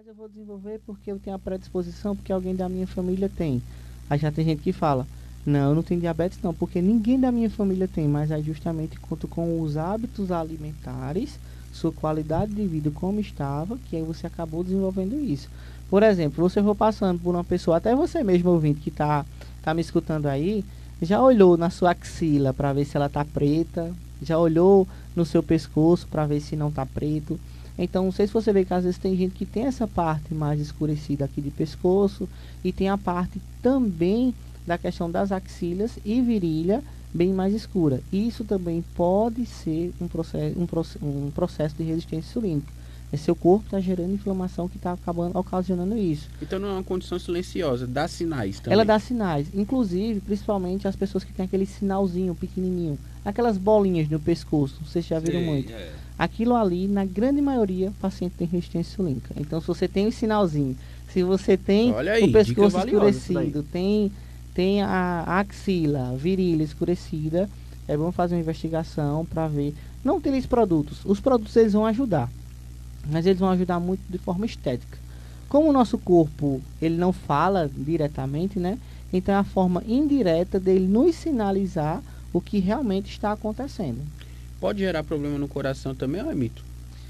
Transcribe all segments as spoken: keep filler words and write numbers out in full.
eu vou desenvolver porque eu tenho a predisposição, porque alguém da minha família tem. Aí já tem gente que fala, não, eu não tenho diabetes não, porque ninguém da minha família tem, mas é justamente quanto com os hábitos alimentares, sua qualidade de vida como estava, que aí você acabou desenvolvendo isso. Por exemplo, você for passando por uma pessoa, até você mesmo ouvinte que está tá me escutando aí, já olhou na sua axila para ver se ela está preta, já olhou no seu pescoço para ver se não está preto. Então, não sei se você vê que às vezes tem gente que tem essa parte mais escurecida aqui de pescoço e tem a parte também da questão das axilas e virilha bem mais escura. Isso também pode ser um processo, um, um processo de resistência insulínica. É seu corpo está gerando inflamação que está acabando ocasionando isso. Então não é uma condição silenciosa, dá sinais também. Ela dá sinais, inclusive, principalmente as pessoas que têm aquele sinalzinho pequenininho, aquelas bolinhas no pescoço, vocês já viram Sim, muito. É. Aquilo ali, na grande maioria, o paciente tem resistência insulínica. Então, se você tem o sinalzinho, se você tem aí, o pescoço escurecido, tem, tem a, a axila, a virilha escurecida, é bom fazer uma investigação para ver. Não utilize produtos. Os produtos eles vão ajudar, mas eles vão ajudar muito de forma estética. Como o nosso corpo ele não fala diretamente, né? Então é a forma indireta dele nos sinalizar o que realmente está acontecendo. Pode gerar problema no coração também ou é mito?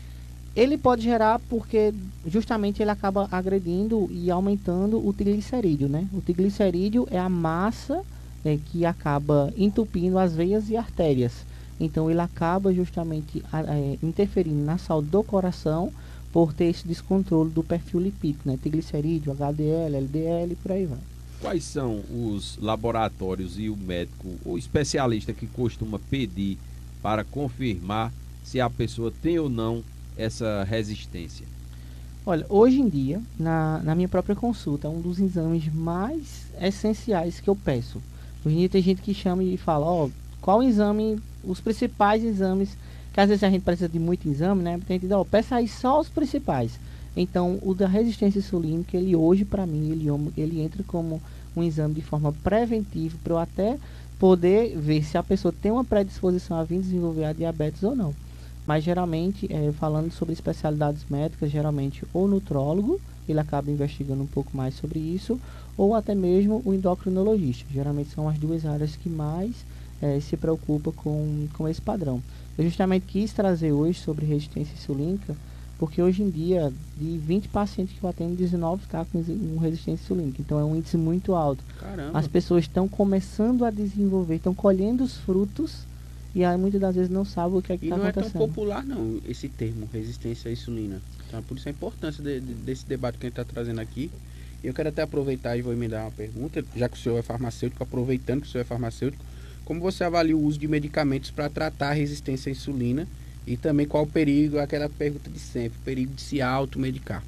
Ele pode gerar porque justamente ele acaba agredindo e aumentando o triglicerídeo, né? O triglicerídeo é a massa é, que acaba entupindo as veias e artérias. Então ele acaba justamente é, interferindo na saúde do coração por ter esse descontrole do perfil lipídico, né? Triglicerídeo, H D L, L D L e por aí vai. Quais são os laboratórios e o médico ou especialista que costuma pedir para confirmar se a pessoa tem ou não essa resistência? Olha, hoje em dia, na, na minha própria consulta, é um dos exames mais essenciais que eu peço. Hoje em dia tem gente que chama e fala, ó, oh, qual exame, os principais exames, que às vezes a gente precisa de muito exame, né? Tem que dizer, ó, peça aí só os principais. Então, o da resistência insulínica, ele hoje, para mim, ele, ele entra como um exame de forma preventiva, para eu até poder ver se a pessoa tem uma predisposição a vir desenvolver a diabetes ou não. Mas, geralmente, é, falando sobre especialidades médicas, geralmente, o nutrólogo, ele acaba investigando um pouco mais sobre isso, ou até mesmo o endocrinologista. Geralmente, são as duas áreas que mais é, se preocupam com, com esse padrão. Eu justamente quis trazer hoje sobre resistência insulínica, porque hoje em dia, de vinte pacientes que eu atendo, dezenove está com resistência insulínica. Então é um índice muito alto. Caramba. As pessoas estão começando a desenvolver, estão colhendo os frutos e aí muitas das vezes não sabem o que é que está acontecendo. E não é tão popular não, esse termo, resistência à insulina. Então por isso a importância de, de, desse debate que a gente está trazendo aqui. Eu quero até aproveitar e vou emendar uma pergunta, já que o senhor é farmacêutico, aproveitando que o senhor é farmacêutico, como você avalia o uso de medicamentos para tratar a resistência à insulina? E também qual o perigo, aquela pergunta de sempre, o perigo de se automedicar.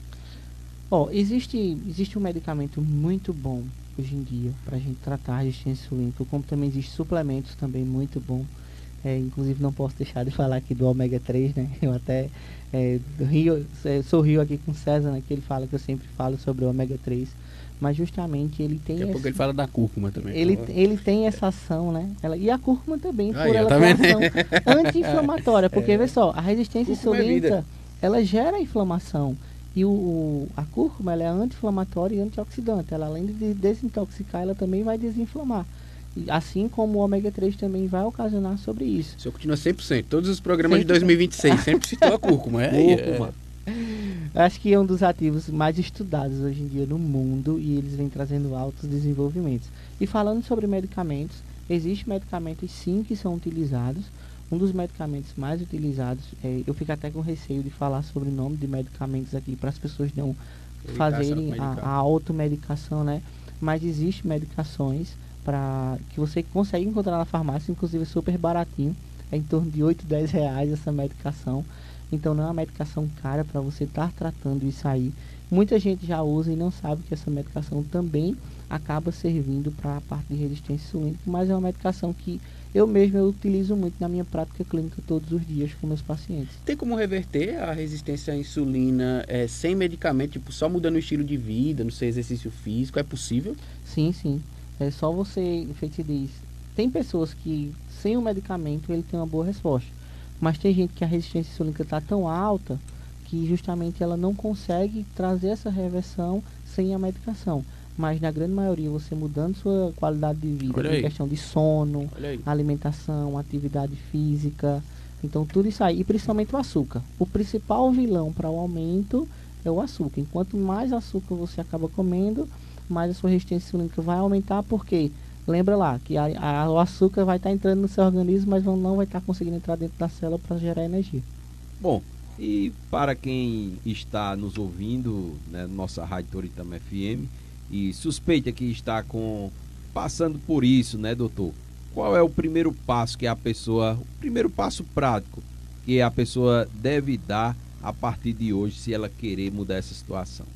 Ó, oh, existe, existe um medicamento muito bom hoje em dia para a gente tratar a resistência insulínica, como também existe suplementos também muito bom. É, inclusive não posso deixar de falar aqui do ômega três, né? Eu até é, rio, é, sorrio aqui com o César, né? Que ele fala que eu sempre falo sobre o ômega três. Mas justamente ele tem... Daqui a esse, pouco ele fala da cúrcuma também. Ele, ele tem essa ação, né? Ela, e a cúrcuma também, Aí, por ela tá ter ação anti-inflamatória. Porque, é. vê só, a resistência insulínica, é ela gera inflamação. E o, o, a cúrcuma, ela é anti-inflamatória e antioxidante. Ela, além de desintoxicar, ela também vai desinflamar. E, assim como o ômega três também vai ocasionar sobre isso. O senhor continua cem por cento. Todos os programas cem por cento. De dois mil e vinte e seis sempre citou a cúrcuma. É, cúrcuma. É. Acho que é um dos ativos mais estudados hoje em dia no mundo e eles vêm trazendo altos desenvolvimentos. E falando sobre medicamentos, existem medicamentos sim que são utilizados. Um dos medicamentos mais utilizados, é, eu fico até com receio de falar sobre o nome de medicamentos aqui para as pessoas não Evitar fazerem a, a automedicação, né? Mas existem medicações para que você consegue encontrar na farmácia, inclusive super baratinho, é em torno de oito, dez reais essa medicação. Então não é uma medicação cara para você estar tratando isso aí. Muita gente já usa e não sabe que essa medicação também acaba servindo para a parte de resistência insulínica, mas é uma medicação que eu mesmo eu utilizo muito na minha prática clínica todos os dias com meus pacientes. Tem como reverter a resistência à insulina é, sem medicamento, tipo só mudando o estilo de vida, não sei, exercício físico, é possível? Sim, sim. É só você, feito diz, tem pessoas que sem o medicamento ele tem uma boa resposta. Mas tem gente que a resistência insulínica está tão alta que justamente ela não consegue trazer essa reversão sem a medicação. Mas na grande maioria, você mudando sua qualidade de vida, em questão de sono, alimentação, atividade física, então tudo isso aí, e principalmente o açúcar. O principal vilão para o aumento é o açúcar. Enquanto mais açúcar você acaba comendo, mais a sua resistência insulínica vai aumentar, porque lembra lá que a, a, o açúcar vai estar tá entrando no seu organismo, mas não vai estar tá conseguindo entrar dentro da célula para gerar energia. Bom, e para quem está nos ouvindo, né, nossa Rádio Toritama F M, e suspeita que está com, passando por isso, né, doutor? Qual é o primeiro passo que a pessoa, o primeiro passo prático que a pessoa deve dar a partir de hoje, se ela querer mudar essa situação?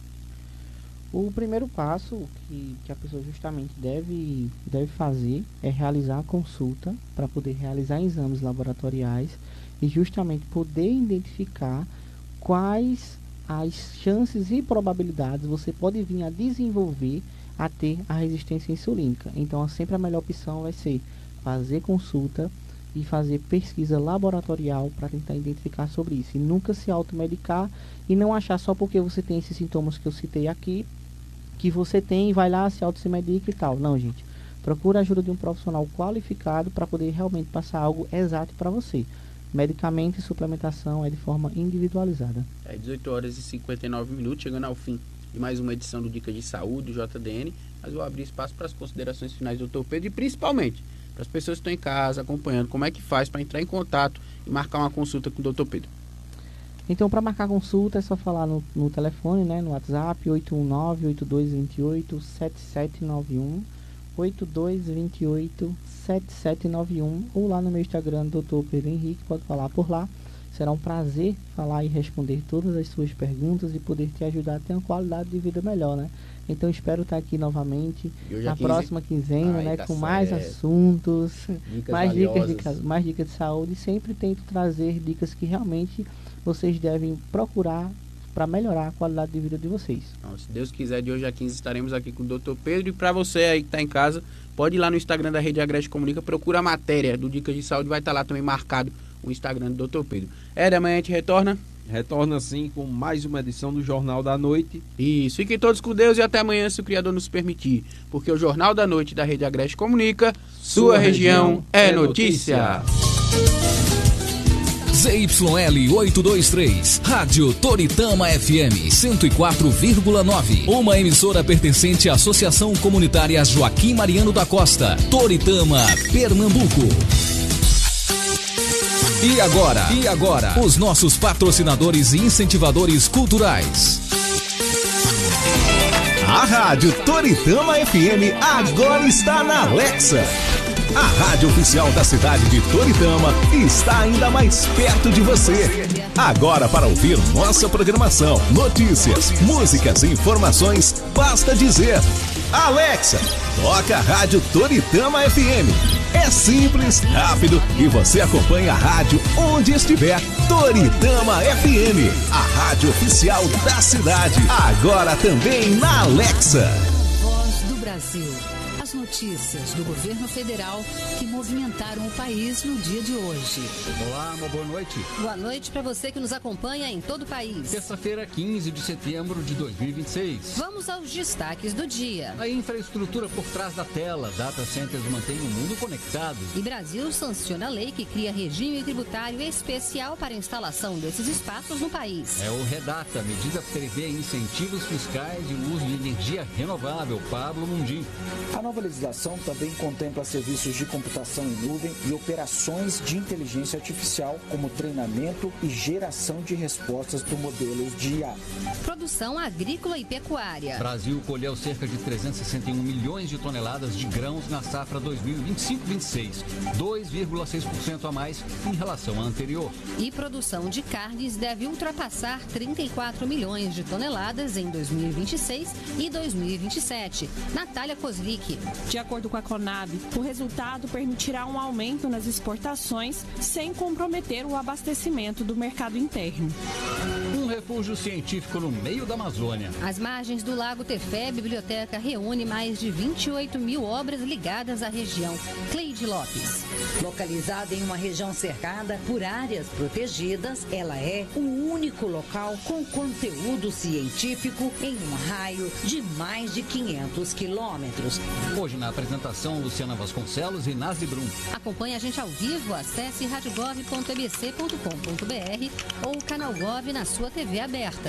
O primeiro passo que, que a pessoa justamente deve, deve fazer é realizar a consulta para poder realizar exames laboratoriais e justamente poder identificar quais as chances e probabilidades você pode vir a desenvolver a ter a resistência insulínica. Então, sempre a melhor opção vai ser fazer consulta e fazer pesquisa laboratorial para tentar identificar sobre isso. E nunca se automedicar e não achar só porque você tem esses sintomas que eu citei aqui, que você tem e vai lá, se auto-medica e tal. Não, gente. Procura a ajuda de um profissional qualificado para poder realmente passar algo exato para você. Medicamento e suplementação é de forma individualizada. É dezoito horas e cinquenta e nove minutos, chegando ao fim de mais uma edição do Dicas de Saúde, do J D N. Mas vou abrir espaço para as considerações finais do doutor Pedro e principalmente para as pessoas que estão em casa acompanhando, como é que faz para entrar em contato e marcar uma consulta com o doutor Pedro. Então, para marcar consulta é só falar no, no telefone, né, no WhatsApp, oito um nove, oito dois dois oito, sete sete nove um, oito dois dois oito, sete sete nove um, ou lá no meu Instagram, doutor Pedro Henrique, pode falar por lá. Será um prazer falar e responder todas as suas perguntas e poder te ajudar a ter uma qualidade de vida melhor, né? Então, espero estar aqui novamente na próxima quinzena, né, com mais assuntos, mais dicas, de, mais dicas de saúde. Sempre tento trazer dicas que realmente vocês devem procurar para melhorar a qualidade de vida de vocês. Então, se Deus quiser, de hoje a quinze estaremos aqui com o doutor Pedro. E para você aí que está em casa, pode ir lá no Instagram da Rede Agreste Comunica, procura a matéria do Dicas de Saúde, vai estar lá também marcado o Instagram do doutor Pedro. É, da manhã a gente retorna? Retorna sim com mais uma edição do Jornal da Noite. Isso, fiquem todos com Deus e até amanhã, se o Criador nos permitir. Porque o Jornal da Noite da Rede Agreste Comunica, sua, sua região, região é notícia. Z Y L oitocentos e vinte e três, Rádio Toritama F M cento e quatro vírgula nove, uma emissora pertencente à Associação Comunitária Joaquim Mariano da Costa, Toritama, Pernambuco. E agora, e agora, os nossos patrocinadores e incentivadores culturais. A Rádio Toritama F M agora está na Alexa. A rádio oficial da cidade de Toritama está ainda mais perto de você. Agora, para ouvir nossa programação, notícias, músicas e informações, basta dizer: Alexa, toca a Rádio Toritama F M. É simples, rápido e você acompanha a rádio onde estiver. Toritama F M, a rádio oficial da cidade. Agora também na Alexa. Voz do Brasil. As notícias do governo federal que movimentaram o país no dia de hoje. Olá, uma boa noite. Boa noite para você que nos acompanha em todo o país. Terça-feira, quinze de setembro de dois mil e vinte e seis. Vamos aos destaques do dia. A infraestrutura por trás da tela. Data centers mantém o mundo conectado. E Brasil sanciona a lei que cria regime tributário especial para a instalação desses espaços no país. É o Redata. A medida prevê incentivos fiscais e o uso de energia renovável. Pablo Mundim. A nova legislação também contempla serviços de computação em nuvem e operações de inteligência artificial, como treinamento e geração de respostas por modelos de I A. Produção agrícola e pecuária. Brasil colheu cerca de trezentos e sessenta e um milhões de toneladas de grãos na safra dois mil e vinte e cinco vinte e seis, dois vírgula seis por cento a mais em relação à anterior. E produção de carnes deve ultrapassar trinta e quatro milhões de toneladas em dois mil e vinte e seis e dois mil e vinte e sete. Natália Kozlik. De acordo com a Conab, o resultado permitirá um aumento nas exportações sem comprometer o abastecimento do mercado interno. Um refúgio científico no meio da Amazônia. Às margens do Lago Tefé, a biblioteca reúne mais de vinte e oito mil obras ligadas à região. Cleide Lopes. Localizada em uma região cercada por áreas protegidas, ela é o único local com conteúdo científico em um raio de mais de quinhentos quilômetros. Hoje na apresentação, Luciana Vasconcelos e Nazi Brum. Acompanhe a gente ao vivo, acesse rádio gov ponto e b c ponto com ponto b r ou o canal Gov na sua T V aberta.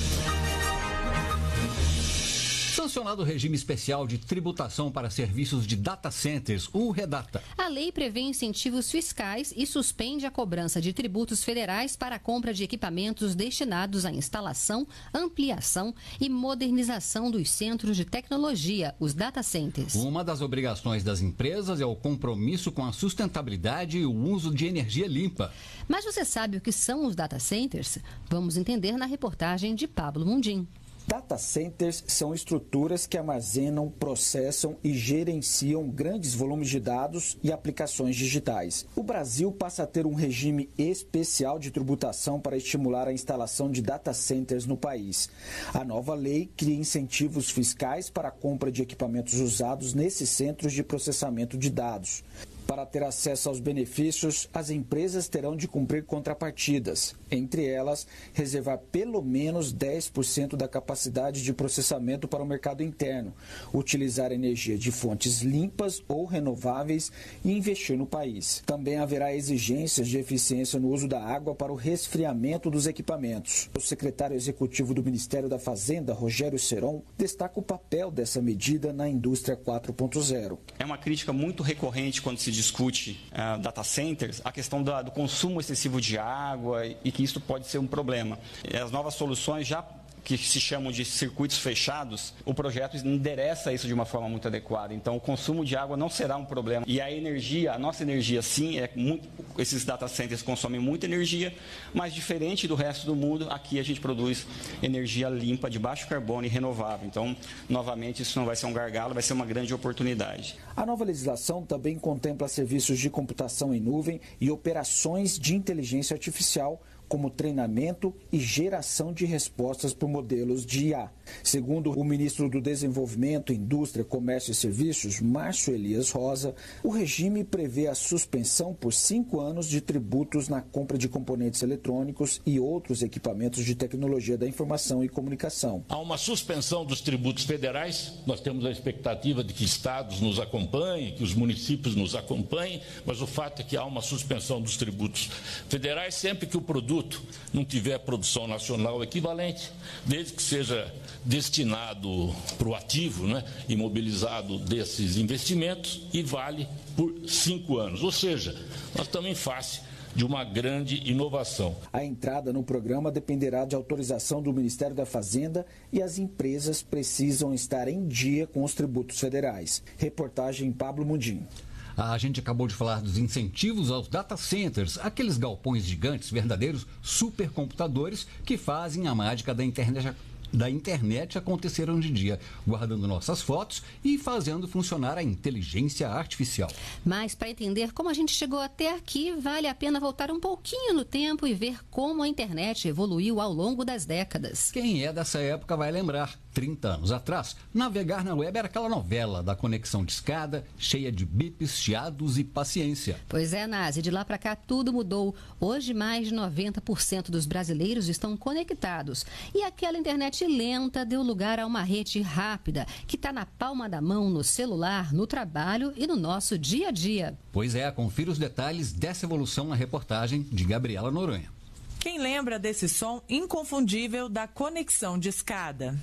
Sancionado o regime especial de tributação para serviços de data centers, o REDATA. A lei prevê incentivos fiscais e suspende a cobrança de tributos federais para a compra de equipamentos destinados à instalação, ampliação e modernização dos centros de tecnologia, os data centers. Uma das obrigações das empresas é o compromisso com a sustentabilidade e o uso de energia limpa. Mas você sabe o que são os data centers? Vamos entender na reportagem de Pablo Mundim. Data centers são estruturas que armazenam, processam e gerenciam grandes volumes de dados e aplicações digitais. O Brasil passa a ter um regime especial de tributação para estimular a instalação de data centers no país. A nova lei cria incentivos fiscais para a compra de equipamentos usados nesses centros de processamento de dados. Para ter acesso aos benefícios, as empresas terão de cumprir contrapartidas. Entre elas, reservar pelo menos dez por cento da capacidade de processamento para o mercado interno, utilizar energia de fontes limpas ou renováveis e investir no país. Também haverá exigências de eficiência no uso da água para o resfriamento dos equipamentos. O secretário executivo do Ministério da Fazenda, Rogério Seron, destaca o papel dessa medida na indústria quatro ponto zero. É uma crítica muito recorrente quando se discute uh, data centers, a questão da, do consumo excessivo de água e, e que isso pode ser um problema. E as novas soluções já que se chamam de circuitos fechados, o projeto endereça isso de uma forma muito adequada. Então, o consumo de água não será um problema. E a energia, a nossa energia, sim, é muito, esses data centers consomem muita energia, mas diferente do resto do mundo, aqui a gente produz energia limpa, de baixo carbono e renovável. Então, novamente, isso não vai ser um gargalo, vai ser uma grande oportunidade. A nova legislação também contempla serviços de computação em nuvem e operações de inteligência artificial, como treinamento e geração de respostas por modelos de I A. Segundo o ministro do Desenvolvimento, Indústria, Comércio e Serviços, Márcio Elias Rosa, o regime prevê a suspensão por cinco anos de tributos na compra de componentes eletrônicos e outros equipamentos de tecnologia da informação e comunicação. Há uma suspensão dos tributos federais, nós temos a expectativa de que estados nos acompanhem, que os municípios nos acompanhem, mas o fato é que há uma suspensão dos tributos federais sempre que o produto não tiver produção nacional equivalente, desde que seja destinado para o ativo, né, imobilizado desses investimentos, e vale por cinco anos. Ou seja, nós estamos em face de uma grande inovação. A entrada no programa dependerá de autorização do Ministério da Fazenda e as empresas precisam estar em dia com os tributos federais. Reportagem Pablo Mundim. A gente acabou de falar dos incentivos aos data centers, aqueles galpões gigantes, verdadeiros supercomputadores que fazem a mágica da internet, da internet acontecer hoje em dia, guardando nossas fotos e fazendo funcionar a inteligência artificial. Mas para entender como a gente chegou até aqui, vale a pena voltar um pouquinho no tempo e ver como a internet evoluiu ao longo das décadas. Quem é dessa época vai lembrar. trinta anos atrás, navegar na web era aquela novela da conexão de escada, cheia de bips, chiados e paciência. Pois é, Nazi, de lá para cá tudo mudou. Hoje, mais de noventa por cento dos brasileiros estão conectados. E aquela internet lenta deu lugar a uma rede rápida, que está na palma da mão, no celular, no trabalho e no nosso dia a dia. Pois é, confira os detalhes dessa evolução na reportagem de Gabriela Noronha. Quem lembra desse som inconfundível da conexão de escada?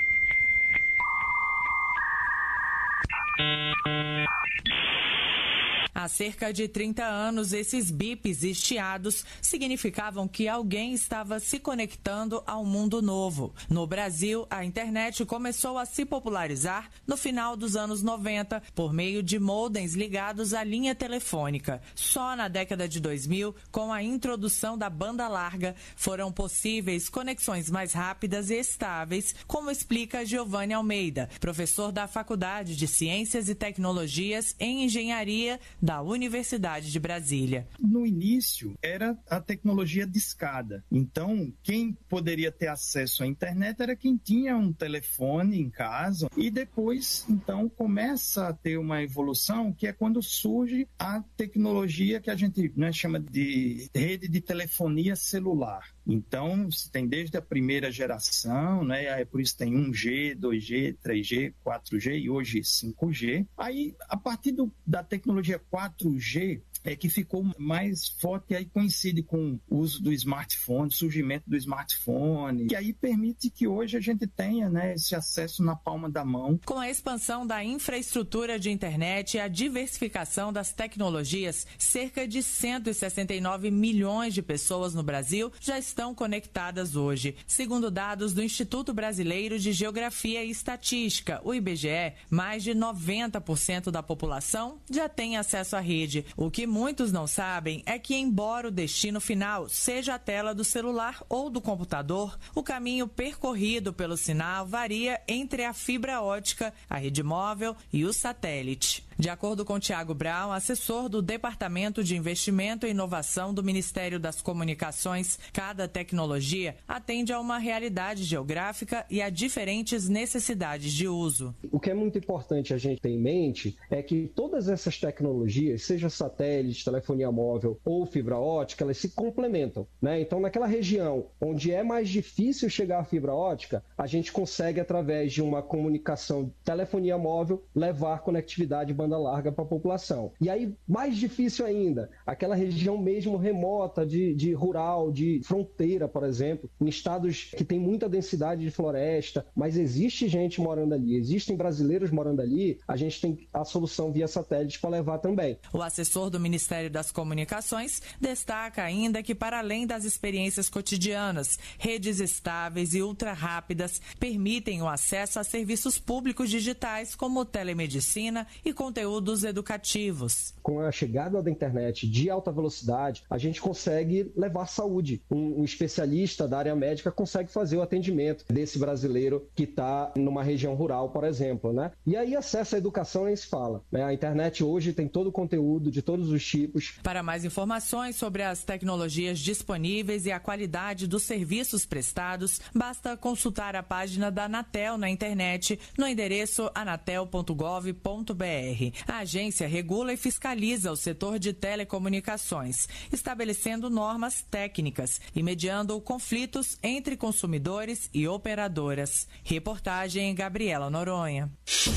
Há cerca de trinta anos, esses bips e chiados significavam que alguém estava se conectando ao mundo novo. No Brasil, a internet começou a se popularizar no final dos anos noventa por meio de modems ligados à linha telefônica. Só na década de dois mil, com a introdução da banda larga, foram possíveis conexões mais rápidas e estáveis, como explica Giovanni Almeida, professor da Faculdade de Ciências e Tecnologias em Engenharia da Universidade de Brasília. No início, era a tecnologia discada. Então, quem poderia ter acesso à internet era quem tinha um telefone em casa. E depois, então, começa a ter uma evolução, que é quando surge a tecnologia que a gente, né, chama de rede de telefonia celular. Então, se tem desde a primeira geração, né, é por isso tem um G, dois G, três G, quatro G e hoje cinco G. Aí, a partir do, da tecnologia quatro G, é que ficou mais forte, e aí coincide com o uso do smartphone, surgimento do smartphone, que aí permite que hoje a gente tenha, né, esse acesso na palma da mão. Com a expansão da infraestrutura de internet e a diversificação das tecnologias, cerca de cento e sessenta e nove milhões de pessoas no Brasil já estão conectadas hoje. Segundo dados do Instituto Brasileiro de Geografia e Estatística, o I B G E, mais de noventa por cento da população já tem acesso à rede, o que muitos não sabem é que, embora o destino final seja a tela do celular ou do computador, o caminho percorrido pelo sinal varia entre a fibra ótica, a rede móvel e o satélite. De acordo com Tiago Brown, assessor do Departamento de Investimento e Inovação do Ministério das Comunicações, cada tecnologia atende a uma realidade geográfica e a diferentes necessidades de uso. O que é muito importante a gente ter em mente é que todas essas tecnologias, seja satélite, telefonia móvel ou fibra ótica, elas se complementam, né? Então, naquela região onde é mais difícil chegar à fibra ótica, a gente consegue, através de uma comunicação telefonia móvel, levar conectividade banda larga para a população. E aí, mais difícil ainda, aquela região mesmo remota, de, de rural, de fronteira, por exemplo, em estados que tem muita densidade de floresta, mas existe gente morando ali, existem brasileiros morando ali, a gente tem a solução via satélite para levar também. O assessor do Ministério das Comunicações destaca ainda que, para além das experiências cotidianas, redes estáveis e ultra rápidas permitem o acesso a serviços públicos digitais como telemedicina e conteúdos educativos. Com a chegada da internet de alta velocidade, a gente consegue levar saúde. Um, um especialista da área médica consegue fazer o atendimento desse brasileiro que está numa região rural, por exemplo, né? E aí, acesso à educação nem se fala, né? A internet hoje tem todo o conteúdo de todos os tipos. Para mais informações sobre as tecnologias disponíveis e a qualidade dos serviços prestados, basta consultar a página da Anatel na internet no endereço anatel ponto gov ponto br. A agência regula e fiscaliza o setor de telecomunicações, estabelecendo normas técnicas e mediando conflitos entre consumidores e operadoras. Reportagem Gabriela Noronha.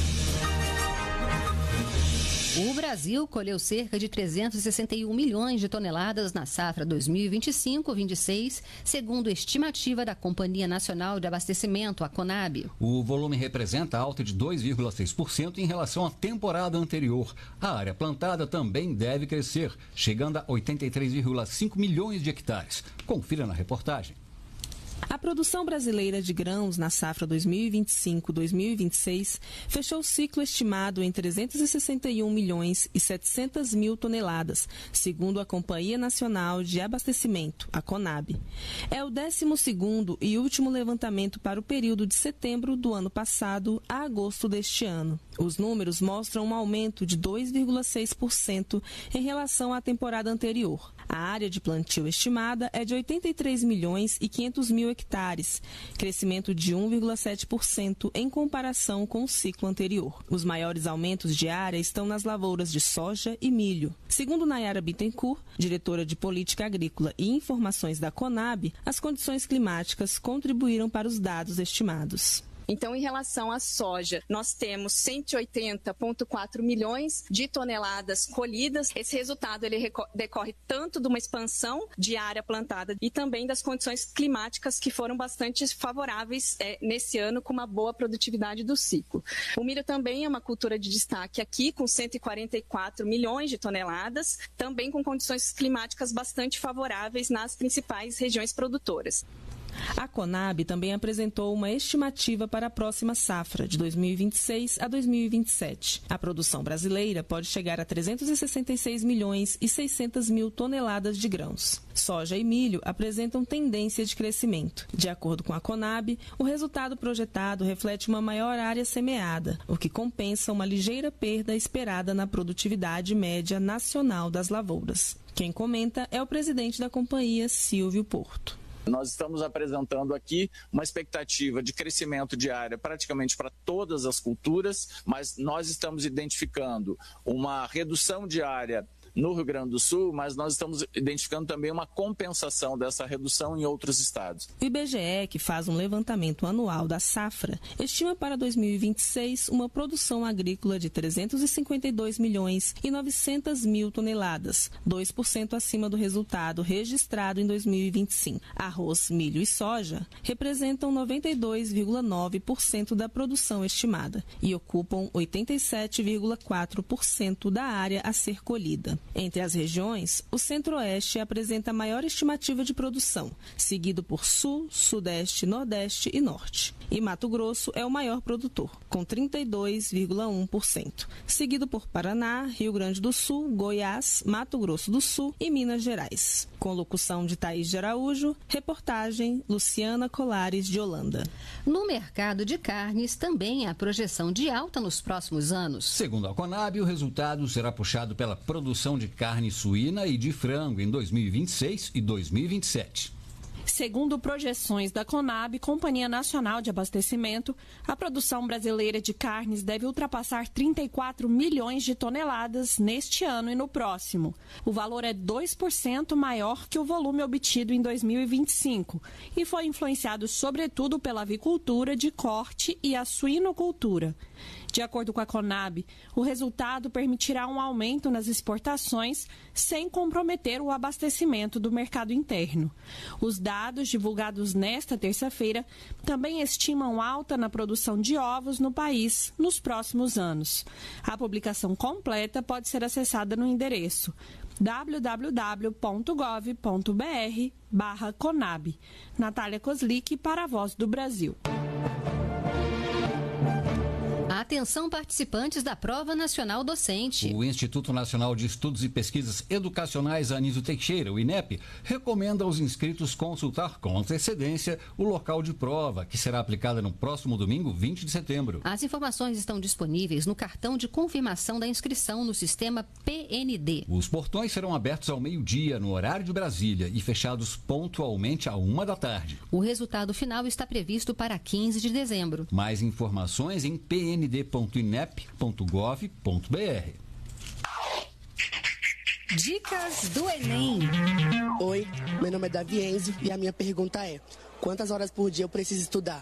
O Brasil colheu cerca de trezentos e sessenta e um milhões de toneladas na safra dois mil e vinte e cinco vinte e seis, segundo estimativa da Companhia Nacional de Abastecimento, a Conab. O volume representa alta de dois vírgula seis por cento em relação à temporada anterior. A área plantada também deve crescer, chegando a oitenta e três vírgula cinco milhões de hectares. Confira na reportagem. A produção brasileira de grãos na safra dois mil e vinte e cinco dois mil e vinte e seis fechou o ciclo estimado em trezentos e sessenta e um milhões e setecentas mil toneladas, segundo a Companhia Nacional de Abastecimento, a Conab. É o décimo segundo e último levantamento para o período de setembro do ano passado a agosto deste ano. Os números mostram um aumento de dois vírgula seis por cento em relação à temporada anterior. A área de plantio estimada é de oitenta e três milhões e quinhentos mil hectares, crescimento de um vírgula sete por cento em comparação com o ciclo anterior. Os maiores aumentos de área estão nas lavouras de soja e milho. Segundo Nayara Bittencourt, diretora de Política Agrícola e Informações da Conab, as condições climáticas contribuíram para os dados estimados. Então, em relação à soja, nós temos cento e oitenta vírgula quatro milhões de toneladas colhidas. Esse resultado ele decorre tanto de uma expansão de área plantada e também das condições climáticas que foram bastante favoráveis é, nesse ano, com uma boa produtividade do ciclo. O milho também é uma cultura de destaque aqui, com cento e quarenta e quatro milhões de toneladas, também com condições climáticas bastante favoráveis nas principais regiões produtoras. A Conab também apresentou uma estimativa para a próxima safra, de dois mil e vinte e seis a dois mil e vinte e sete. A produção brasileira pode chegar a trezentos e sessenta e seis milhões e seiscentas mil toneladas de grãos. Soja e milho apresentam tendência de crescimento. De acordo com a Conab, o resultado projetado reflete uma maior área semeada, o que compensa uma ligeira perda esperada na produtividade média nacional das lavouras. Quem comenta é o presidente da companhia, Silvio Porto. Nós estamos apresentando aqui uma expectativa de crescimento de área praticamente para todas as culturas, mas nós estamos identificando uma redução de área no Rio Grande do Sul, mas nós estamos identificando também uma compensação dessa redução em outros estados. O I B G E, que faz um levantamento anual da safra, estima para dois mil e vinte e seis uma produção agrícola de trezentos e cinquenta e dois milhões e novecentas mil toneladas, dois por cento acima do resultado registrado em dois mil e vinte e cinco. Arroz, milho e soja representam noventa e dois vírgula nove por cento da produção estimada e ocupam oitenta e sete vírgula quatro por cento da área a ser colhida. Entre as regiões, o Centro-Oeste apresenta a maior estimativa de produção, seguido por Sul, Sudeste, Nordeste e Norte. E Mato Grosso é o maior produtor, com trinta e dois vírgula um por cento, seguido por Paraná, Rio Grande do Sul, Goiás, Mato Grosso do Sul e Minas Gerais. Com locução de Thaís de Araújo, reportagem Luciana Colares de Holanda. No mercado de carnes, também há projeção de alta nos próximos anos. Segundo a Conab, o resultado será puxado pela produção de carne suína e de frango em dois mil e vinte e seis e dois mil e vinte e sete. Segundo projeções da Conab, Companhia Nacional de Abastecimento, a produção brasileira de carnes deve ultrapassar trinta e quatro milhões de toneladas neste ano e no próximo. O valor é dois por cento maior que o volume obtido em dois mil e vinte e cinco e foi influenciado sobretudo pela avicultura de corte e a suinocultura. De acordo com a Conab, o resultado permitirá um aumento nas exportações sem comprometer o abastecimento do mercado interno. Os dados divulgados nesta terça-feira também estimam alta na produção de ovos no país nos próximos anos. A publicação completa pode ser acessada no endereço w w w ponto gov ponto b r barra Conab. Natália Kozlik para a Voz do Brasil. Atenção, participantes da Prova Nacional Docente. O Instituto Nacional de Estudos e Pesquisas Educacionais Anísio Teixeira, o INEP, recomenda aos inscritos consultar com antecedência o local de prova, que será aplicada no próximo domingo, vinte de setembro. As informações estão disponíveis no cartão de confirmação da inscrição no sistema P N D. Os portões serão abertos ao meio-dia, no horário de Brasília, e fechados pontualmente à uma da tarde. O resultado final está previsto para quinze de dezembro. Mais informações em p n d ponto inep ponto gov ponto b r. Dicas do Enem. Oi, meu nome é Davi Enzo e a minha pergunta é: quantas horas por dia eu preciso estudar?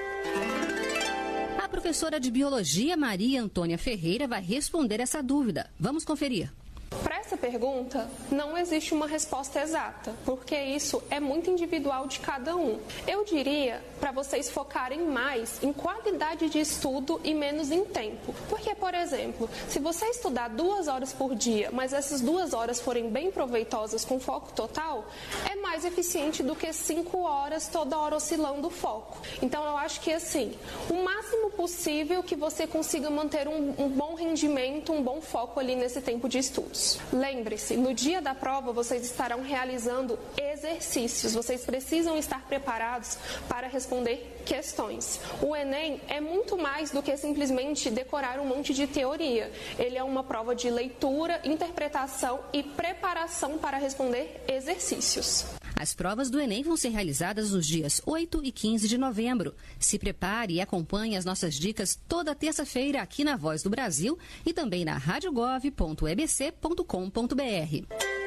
A professora de Biologia, Maria Antônia Ferreira, vai responder essa dúvida. Vamos conferir. Para essa pergunta, não existe uma resposta exata, porque isso é muito individual de cada um. Eu diria para vocês focarem mais em qualidade de estudo e menos em tempo. Porque, por exemplo, se você estudar duas horas por dia, mas essas duas horas forem bem proveitosas com foco total, é mais eficiente do que cinco horas toda hora oscilando o foco. Então, eu acho que, assim, o máximo possível que você consiga manter um, um bom rendimento, um bom foco ali nesse tempo de estudos. Lembre-se, no dia da prova vocês estarão realizando exercícios, vocês precisam estar preparados para responder questões. O Enem é muito mais do que simplesmente decorar um monte de teoria. Ele é uma prova de leitura, interpretação e preparação para responder exercícios. As provas do Enem vão ser realizadas nos dias oito e quinze de novembro. Se prepare e acompanhe as nossas dicas toda terça-feira aqui na Voz do Brasil e também na rádio gov ponto e b c ponto com ponto b r.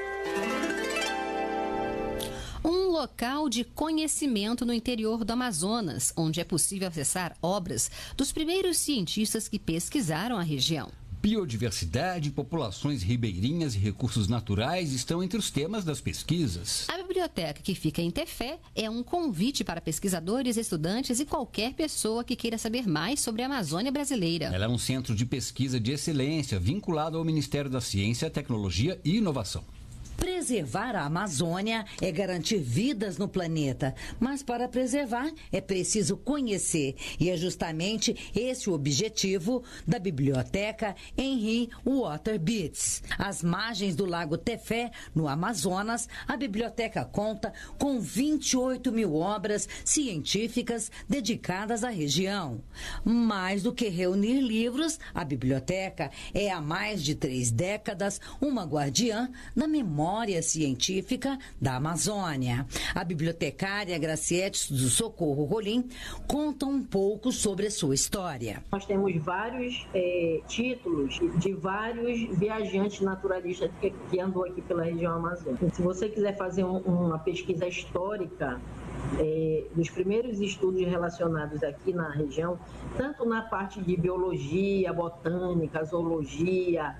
Um local de conhecimento no interior do Amazonas, onde é possível acessar obras dos primeiros cientistas que pesquisaram a região. Biodiversidade, populações ribeirinhas e recursos naturais estão entre os temas das pesquisas. A biblioteca, que fica em Tefé, é um convite para pesquisadores, estudantes e qualquer pessoa que queira saber mais sobre a Amazônia brasileira. Ela é um centro de pesquisa de excelência vinculado ao Ministério da Ciência, Tecnologia e Inovação. Preservar a Amazônia é garantir vidas no planeta, mas para preservar é preciso conhecer, e é justamente esse o objetivo da Biblioteca Henry Waterbeats. Às margens do Lago Tefé, no Amazonas, a biblioteca conta com vinte e oito mil obras científicas dedicadas à região. Mais do que reunir livros, a biblioteca é há mais de três décadas uma guardiã da memória científica da Amazônia. A bibliotecária Graciete do Socorro Rolim conta um pouco sobre a sua história. Nós temos vários é, títulos de vários viajantes naturalistas que, que andou aqui pela região amazônica. Se você quiser fazer um, uma pesquisa histórica é, dos primeiros estudos relacionados aqui na região, tanto na parte de biologia, botânica, zoologia,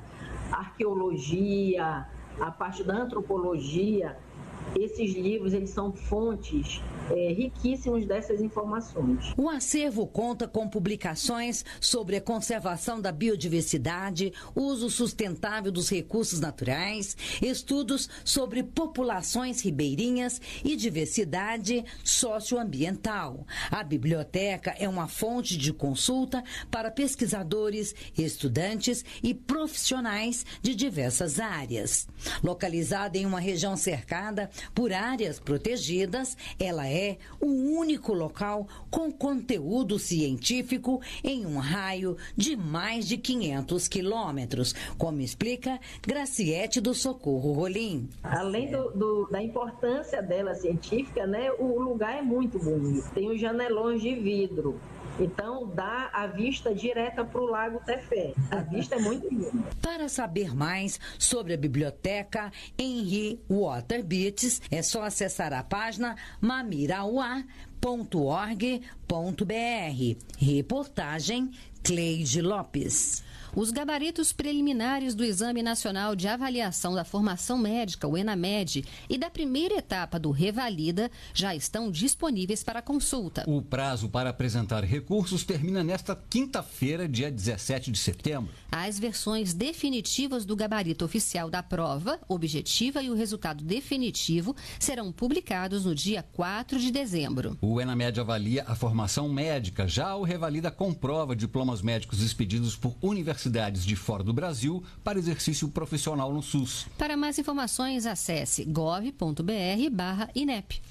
arqueologia, a parte da antropologia, esses livros eles são fontes é, riquíssimas dessas informações. O acervo conta com publicações sobre a conservação da biodiversidade, uso sustentável dos recursos naturais, estudos sobre populações ribeirinhas e diversidade socioambiental. A biblioteca é uma fonte de consulta para pesquisadores, estudantes e profissionais de diversas áreas. Localizada em uma região cercada por áreas protegidas, ela é o único local com conteúdo científico em um raio de mais de quinhentos quilômetros, como explica Graciete do Socorro Rolim. Além do, do, da importância dela científica, né, o lugar é muito bonito. Tem os janelões de vidro. Então, dá a vista direta para o Lago Tefé. A vista é muito linda. Para saber mais sobre a biblioteca Henry Waterbeats, é só acessar a página mamirauá ponto org ponto br. Reportagem Cleide Lopes. Os gabaritos preliminares do Exame Nacional de Avaliação da Formação Médica, o ENAMED, e da primeira etapa do Revalida já estão disponíveis para consulta. O prazo para apresentar recursos termina nesta quinta-feira, dia dezessete de setembro. As versões definitivas do gabarito oficial da prova, objetiva e o resultado definitivo serão publicados no dia quatro de dezembro. O ENAMED avalia a formação médica, já o Revalida comprova diplomas médicos expedidos por universidades de fora do Brasil para exercício profissional no SUS. Para mais informações, acesse gov ponto br barra INEP.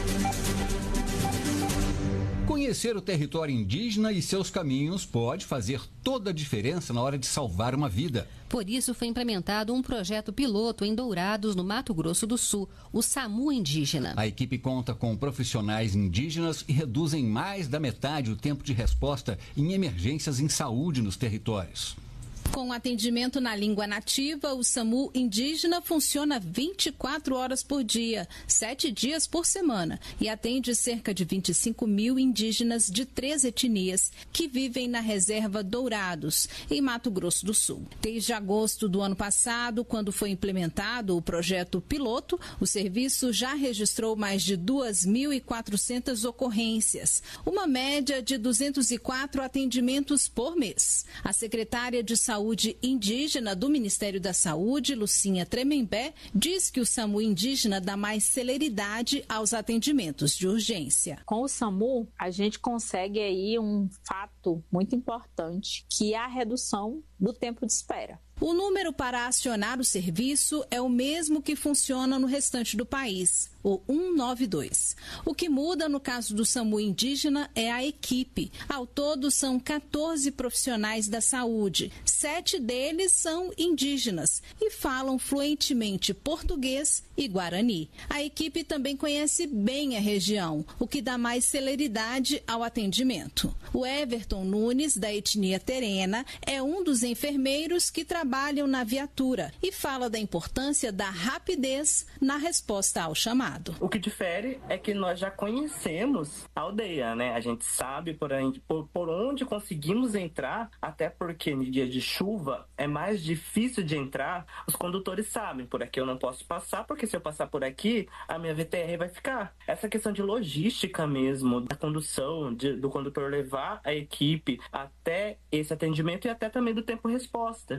Conhecer o território indígena e seus caminhos pode fazer toda a diferença na hora de salvar uma vida. Por isso, foi implementado um projeto piloto em Dourados, no Mato Grosso do Sul, o SAMU Indígena. A equipe conta com profissionais indígenas e reduz em mais da metade o tempo de resposta em emergências em saúde nos territórios. Com atendimento na língua nativa, o SAMU indígena funciona vinte e quatro horas por dia, sete dias por semana, e atende cerca de vinte e cinco mil indígenas de três etnias que vivem na reserva Dourados, em Mato Grosso do Sul. Desde agosto do ano passado, quando foi implementado o projeto piloto, o serviço já registrou mais de duas mil e quatrocentas ocorrências, uma média de duzentos e quatro atendimentos por mês. A secretária de Saúde Saúde Indígena do Ministério da Saúde, Lucinha Tremembé, diz que o SAMU Indígena dá mais celeridade aos atendimentos de urgência. Com o SAMU, a gente consegue aí um fato muito importante, que é a redução do tempo de espera. O número para acionar o serviço é o mesmo que funciona no restante do país, o cento e noventa e dois. O que muda no caso do SAMU indígena é a equipe. Ao todo, são quatorze profissionais da saúde. Sete deles são indígenas e falam fluentemente português e guarani. A equipe também conhece bem a região, o que dá mais celeridade ao atendimento. O Everton Nunes, da etnia terena, é um dos enfermeiros que trabalham na viatura e fala da importância da rapidez na resposta ao chamado. O que difere é que nós já conhecemos a aldeia, né? A gente sabe por onde, por, por onde conseguimos entrar, até porque em dia de chuva é mais difícil de entrar. Os condutores sabem, por aqui eu não posso passar, porque se eu passar por aqui, a minha V T R vai ficar. Essa questão de logística mesmo, da condução, de, do condutor levar a equipe até esse atendimento e até também do tempo-resposta. Tempo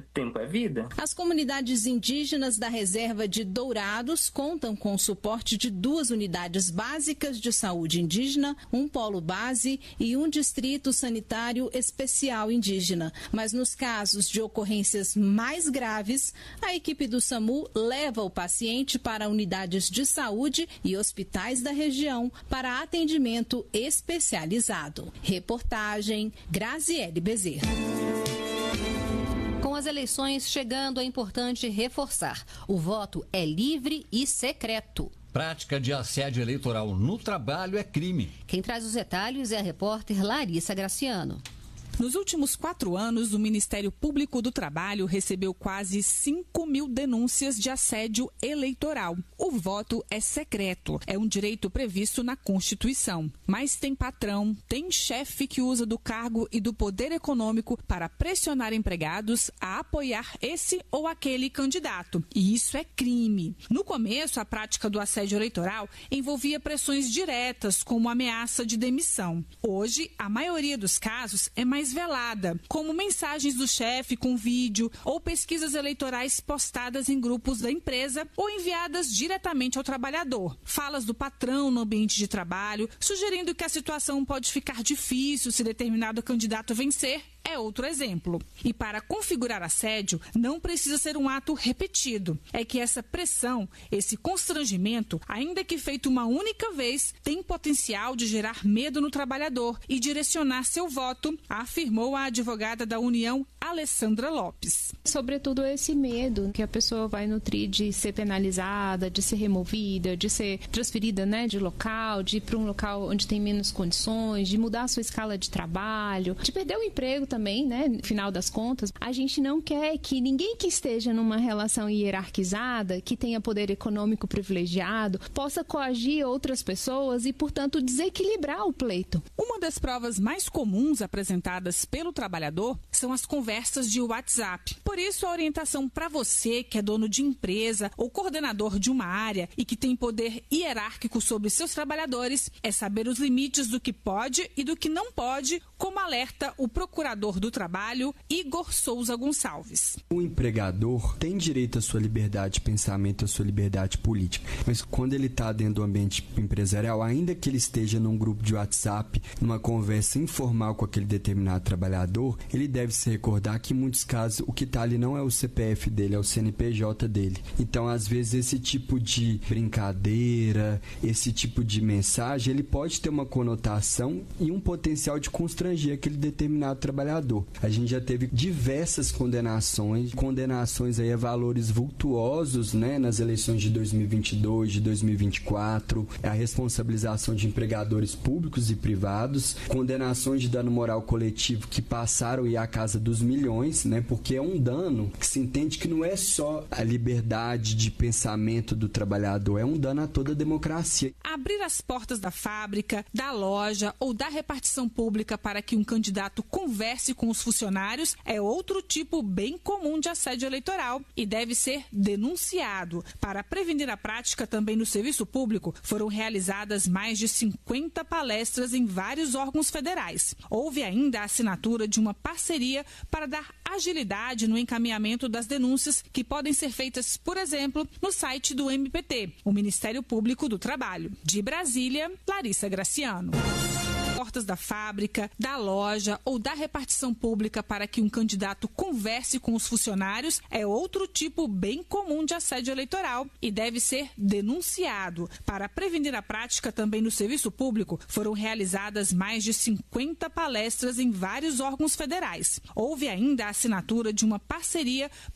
é vida. As comunidades indígenas da reserva de Dourados contam com o suporte de duas unidades básicas de saúde indígena, um polo base e um distrito sanitário especial indígena. Mas nos casos de ocorrências mais graves, a equipe do SAMU leva o paciente para unidades de saúde e hospitais da região para atendimento especializado. Reportagem Graziele Bezerra. Com as eleições chegando, é importante reforçar: o voto é livre e secreto. Prática de assédio eleitoral no trabalho é crime. Quem traz os detalhes é a repórter Larissa Graciano. Nos últimos quatro anos, o Ministério Público do Trabalho recebeu quase cinco mil denúncias de assédio eleitoral. O voto é secreto, é um direito previsto na Constituição. Mas tem patrão, tem chefe que usa do cargo e do poder econômico para pressionar empregados a apoiar esse ou aquele candidato. E isso é crime. No começo, a prática do assédio eleitoral envolvia pressões diretas, como ameaça de demissão. Hoje, a maioria dos casos é mais velada, como mensagens do chefe com vídeo ou pesquisas eleitorais postadas em grupos da empresa ou enviadas diretamente ao trabalhador. Falas do patrão no ambiente de trabalho, sugerindo que a situação pode ficar difícil se determinado candidato vencer, é outro exemplo. E para configurar assédio, não precisa ser um ato repetido. É que essa pressão, esse constrangimento, ainda que feito uma única vez, tem potencial de gerar medo no trabalhador e direcionar seu voto, afirmou a advogada da União, Alessandra Lopes. Sobretudo esse medo que a pessoa vai nutrir de ser penalizada, de ser removida, de ser transferida, né, de local, de ir para um local onde tem menos condições, de mudar a sua escala de trabalho, de perder o emprego também, né, no final das contas. A gente não quer que ninguém que esteja numa relação hierarquizada, que tenha poder econômico privilegiado, possa coagir outras pessoas e, portanto, desequilibrar o pleito. Uma das provas mais comuns apresentadas pelo trabalhador são as conversas de WhatsApp. Por isso, a orientação para você que é dono de empresa ou coordenador de uma área e que tem poder hierárquico sobre seus trabalhadores é saber os limites do que pode e do que não pode, como alerta o procurador do trabalho, Igor Souza Gonçalves. O empregador tem direito à sua liberdade de pensamento, à sua liberdade política, mas quando ele está dentro do ambiente empresarial, ainda que ele esteja num grupo de WhatsApp, numa conversa informal com aquele determinado trabalhador, ele deve se recordar que em muitos casos o que está ali não é o C P F dele, é o C N P J dele. Então, às vezes, esse tipo de brincadeira, esse tipo de mensagem, ele pode ter uma conotação e um potencial de constranger aquele determinado trabalhador. A gente já teve diversas condenações, condenações aí a valores vultuosos, né, nas eleições de dois mil e vinte e dois, de dois mil e vinte e quatro, a responsabilização de empregadores públicos e privados, condenações de dano moral coletivo que passaram aí a casa dos milhões, né, porque é um dano que se entende que não é só a liberdade de pensamento do trabalhador, é um dano a toda a democracia. Abrir as portas da fábrica, da loja ou da repartição pública para que um candidato converse com os funcionários é outro tipo bem comum de assédio eleitoral e deve ser denunciado. Para prevenir a prática também no serviço público, foram realizadas mais de cinquenta palestras em vários órgãos federais. Houve ainda a assinatura de uma parceria para dar agilidade no encaminhamento das denúncias que podem ser feitas, por exemplo, no site do M P T, o Ministério Público do Trabalho. De Brasília, Larissa Graciano. Portas da fábrica, da loja ou da repartição pública para que um candidato converse com os funcionários é outro tipo bem comum de assédio eleitoral e deve ser denunciado. Para prevenir a prática também no serviço público, foram realizadas mais de cinquenta palestras em vários órgãos federais. Houve ainda a assinatura de uma parceria